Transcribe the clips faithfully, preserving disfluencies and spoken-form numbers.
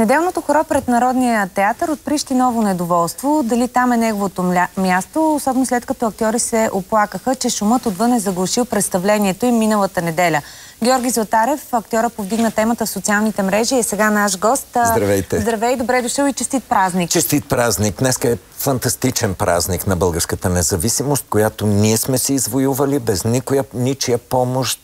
Неделното хоро пред Народния театър отприщи ново недоволство. Дали там е неговото място, особено след като актьори се оплакаха, че шумът отвън е заглушил представлението им миналата неделя. Георги Златарев, актьора, повдигна темата в социалните мрежи и е сега наш гост. Здравейте! Здравей, добре дошъл и честит празник! Честит празник! Днеска е фантастичен празник на българската независимост, която ние сме си извоювали без никоя, ничия помощ.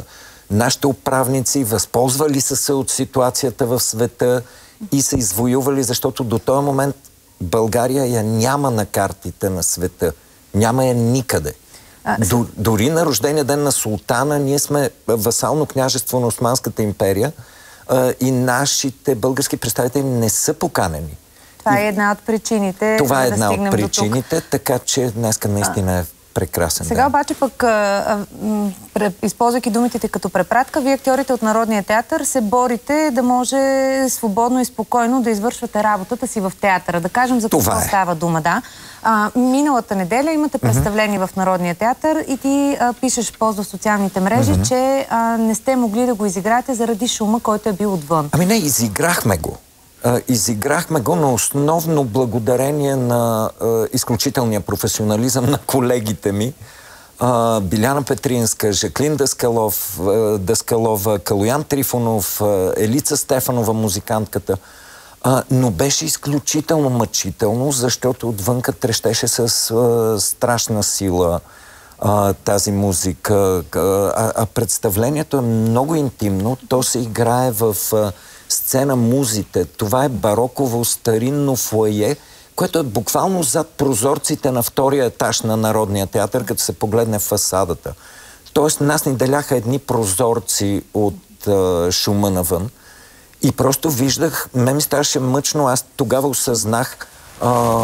Нашите управници възползвали са се от ситуацията в света и са извоювали, защото до този момент България я няма на картите на света. Няма я никъде. А, До, дори на рождения ден на султана ние сме васално княжество на Османската империя а, и нашите български представители не са поканени. Това е една от причините. Това е да една от причините, така че днеска наистина е прекрасен Сега ден. обаче пък, а, а, използвайки думите като препратка, вие, актьорите от Народния театър, се борите да може свободно и спокойно да извършвате работата си в театъра. Да кажем за какво е. става дума, да. А, миналата неделя имате представление mm-hmm. в Народния театър и ти а, пишеш пост в социалните мрежи, mm-hmm. че а, не сте могли да го изиграете заради шума, който е бил отвън. Ами не, изиграхме го. Uh, изиграхме го на основно благодарение на uh, изключителния професионализъм на колегите ми. Uh, Биляна Петринска, Жаклин Даскалов, uh, Даскалова, Калоян Трифонов, uh, Елица Стефанова, музикантката. Uh, но беше изключително мъчително, защото отвънка трещеше с uh, страшна сила uh, тази музика. Uh, а, а представлението е много интимно. То се играе в... Uh, сцена Музите. Това е бароково старинно фоайе, което е буквално зад прозорците на втория етаж на Народния театър, като се погледне фасадата. Тоест, нас ни деляха едни прозорци от а, шума навън и просто виждах, ме ми ставаше мъчно, аз тогава осъзнах, а,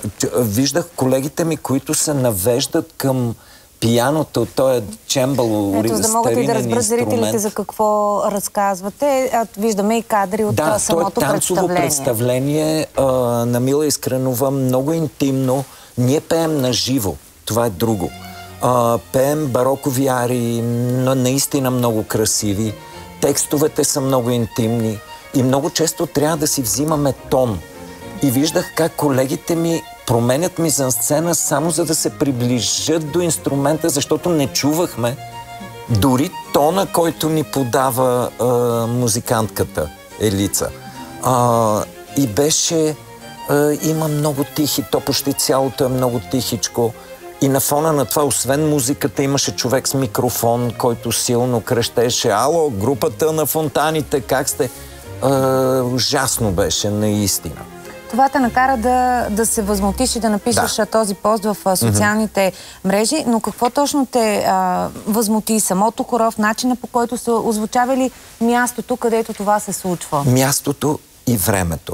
виждах колегите ми, които се навеждат към пияното, той е чембало, Ето, за да могат и да разберат зрителите за какво разказвате. Виждаме и кадри от да, самото представление. Да, то е танцово представление а, на Мила Искренова, много интимно. Ние пеем на живо, това е друго. А, пеем барокови арии, но наистина много красиви. Текстовете са много интимни и много често трябва да си взимаме тон. И виждах как колегите ми променят мизансцена само за да се приближат до инструмента, защото не чувахме дори тона, който ни подава а, музикантката Елица. А, и беше... А, има много тихи, то почти цялото е много тихичко. И на фона на това, освен музиката, имаше човек с микрофон, който силно крещеше: "Ало, групата на фонтаните, как сте?" А, ужасно беше, наистина. Това те накара да, да се възмутиш и да напишеш да. този пост в а, социалните mm-hmm. мрежи, но какво точно те а, възмути? Самото хоро, в начина, по който са озвучавали мястото, където това се случва? Мястото и времето.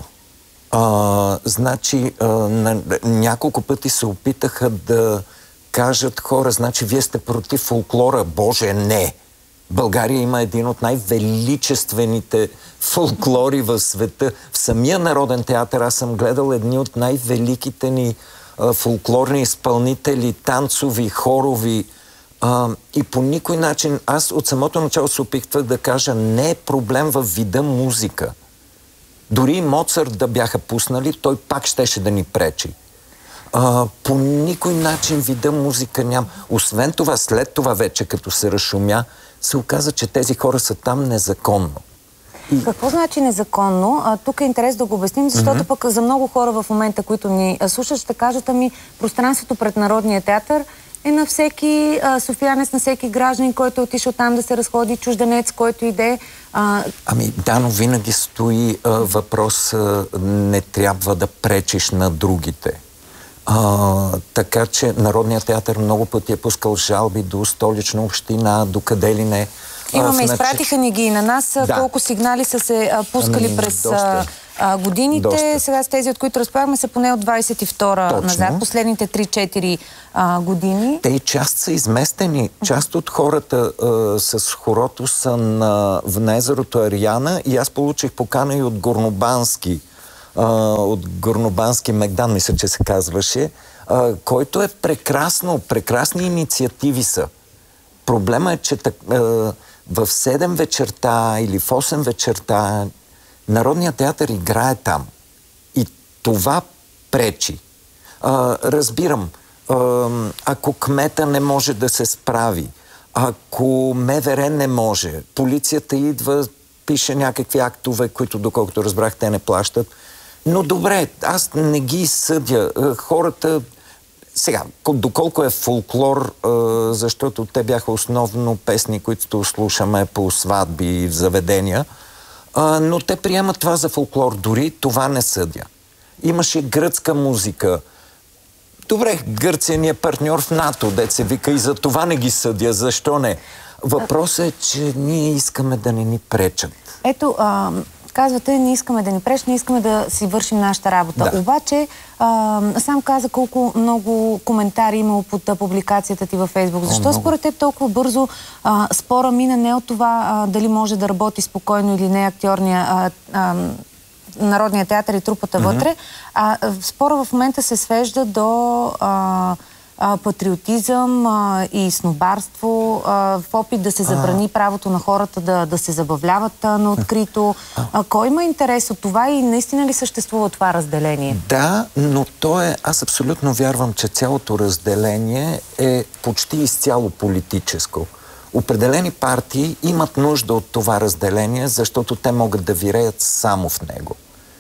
А, значи, а, на, няколко пъти се опитаха да кажат хора, значи вие сте против фолклора. Боже, не! България има един от най-величествените фолклори в света. В самия Народен театър аз съм гледал едни от най-великите ни а, фолклорни изпълнители, танцови, хорови. А, и по никой начин, аз от самото начало се опитвах да кажа, не е проблем във вида музика. Дори и Моцарт да бяха пуснали, той пак щеше да ни пречи. А, по никой начин вида музика няма. Освен това, след това вече, като се разшумя, се оказа, че тези хора са там незаконно. И... Какво значи незаконно? А, тук е интерес да го обясним, защото mm-hmm. пък за много хора в момента, които ни слушат, ще кажат: ами пространството пред Народния театър е на всеки а, софиянец, на всеки гражданин, който е отишъл там да се разходи, чужденец, който иде. А... Ами да, но винаги стои а, въпрос, а, не трябва да пречиш на другите. А, така че Народният театър много пъти е пускал жалби до Столична община, до къде ли не. Имаме, а, изпратиха ни ги и на нас. Да. Колко сигнали са се а, пускали ами, през а, а, годините. Доста. Сега с тези, от които разправяме, са поне от двайсет и втора Точно. назад, последните три-четири години. Те и част са изместени. Част от хората а, с хорото са на, на езерото Ариана и аз получих покана и от Горнобански. Uh, от Горнобански Мегдан, мисля, че се казваше, uh, който е прекрасно, прекрасни инициативи са. Проблема е, че uh, в седем вечерта или в осем вечерта Народният театър играе там. И това пречи. А, разбирам, а, ако кмета не може да се справи, ако МВР не може, полицията идва, пише някакви актове, които, доколкото разбрах, те не плащат. Но добре, аз не ги съдя. Хората... Сега, доколко е фолклор, защото те бяха основно песни, които слушаме по сватби и в заведения, но те приемат това за фолклор. Дори това не съдя. Имаше гръцка музика. Добре, Гърция ни е партньор в НАТО, дет се вика, и за това не ги съдя. Защо не? Въпросът е, че ние искаме да не ни пречат. Ето, а, казвате, не искаме да ни пречат, не искаме да си вършим нашата работа. Да. Обаче, а, сам каза колко много коментари имало под публикацията ти във Фейсбук. Защо О, според теб толкова бързо а, спора мина не от това а, дали може да работи спокойно или не актьорния а, а, Народния театър и трупата mm-hmm. вътре, а спора в момента се свежда до а, а, патриотизъм а, и снобарство, а, в опит да се забрани а... правото на хората да, да се забавляват а, на открито. А... А, кой има интерес от това и наистина ли съществува това разделение? Да, но то е... Аз абсолютно вярвам, че цялото разделение е почти изцяло политическо. Определени партии имат нужда от това разделение, защото те могат да виреят само в него.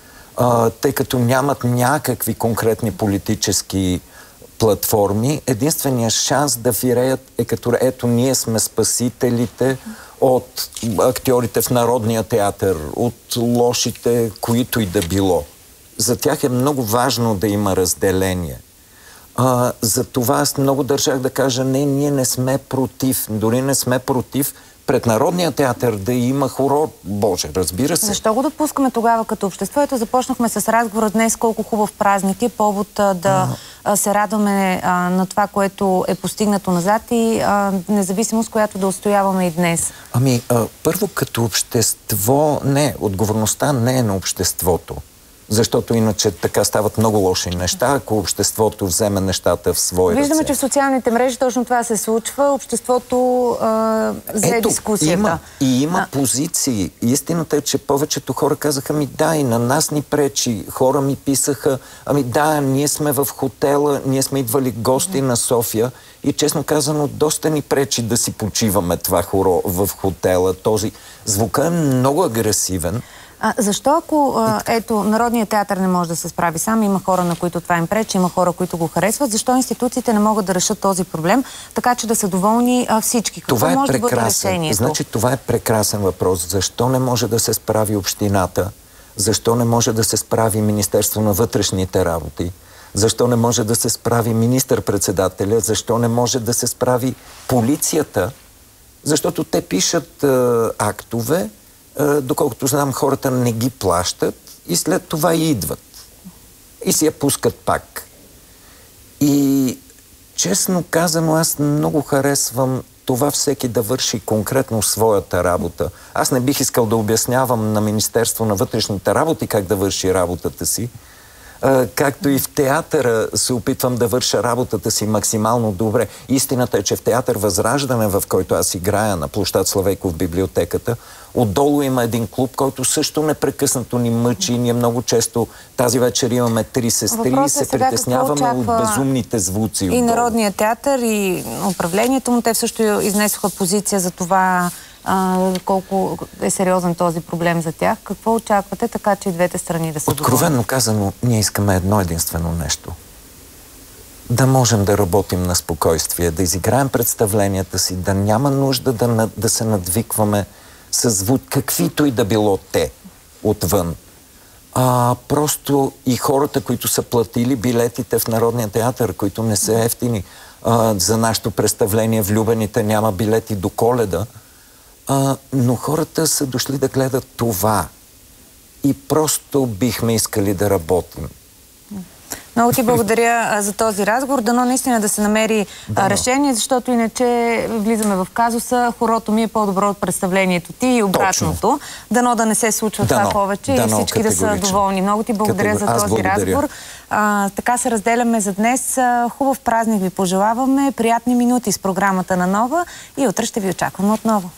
А, тъй като нямат някакви конкретни политически платформи, единственият шанс да виреят е като ето ние сме спасителите от актьорите в Народния театър, от лошите, които и да било. За тях е много важно да има разделение. А, за това аз много държах да кажа, не, ние не сме против, дори не сме против пред Народния театър да има хорор. Боже, разбира се. Защо го допускаме тогава като общество? Ето започнахме с разговора днес, колко хубав празник е, повод а, да а. се радваме а, на това, което е постигнато назад и а, независимост, която да отстояваме и днес. Ами, а, първо като общество, не, отговорността не е на обществото. Защото иначе така стават много лоши неща, ако обществото вземе нещата в свои ръце. Виждаме, че в социалните мрежи точно това се случва. Обществото а, взе Ето, дискусията. Има, и има а... позиции. Истината е, че повечето хора казаха ми да, и на нас ни пречи. Хора ми писаха, ами да, ние сме в хотела, ние сме идвали гости на София и честно казано, доста ни пречи да си почиваме това хоро в хотела. Този звук е много агресивен. А, защо ако, а, ето, Народният театър не може да се справи сам, има хора, на които това им пречи, има хора, които го харесват, защо институциите не могат да решат този проблем, така че да са доволни а, всички? Какво това е може прекрасен. да бъде решението? Значи това е прекрасен въпрос. Защо не може да се справи общината? Защо не може да се справи Министерство на вътрешните работи? Защо не може да се справи министър-председателя? Защо не може да се справи полицията? Защото те пишат а, актове, доколкото знам, хората не ги плащат и след това и идват. И си я пускат пак. И честно казано, аз много харесвам това всеки да върши конкретно своята работа. Аз не бих искал да обяснявам на Министерство на вътрешните работи как да върши работата си. Както и в театъра се опитвам да върша работата си максимално добре. Истината е, че в театър Възраждане, в който аз играя на площад Славейков в библиотеката, отдолу има един клуб, който също непрекъснато ни мъчи. Ние много често тази вечер имаме три сестри и се притесняваме от безумните звуци. И Народният театър, и управлението му, те също изнесоха позиция за това а, колко е сериозен този проблем за тях. Какво очаквате, така че и двете страни да са доволни? Откровенно казано, ние искаме едно единствено нещо. Да можем да работим на спокойствие, да изиграем представленията си, да няма нужда да, да се надвикваме с звук, каквито и да било те отвън. А, просто и хората, които са платили билетите в Народния театър, които не са ефтини, а, за нашето представление влюбените няма билети до Коледа, а, но хората са дошли да гледат това и просто бихме искали да работим. Много ти благодаря за този разговор. Дано наистина да се намери Дано. решение, защото иначе влизаме в казуса. Хорото ми е по-добро от представлението ти и обратното. Точно. Дано да не се случва Дано. това повече Дано, и всички да са доволни. Много ти благодаря Категор... за този благодаря. разговор. А, така се разделяме за днес. Хубав празник ви пожелаваме. Приятни минути с програмата на Нова и утре ще ви очакваме отново.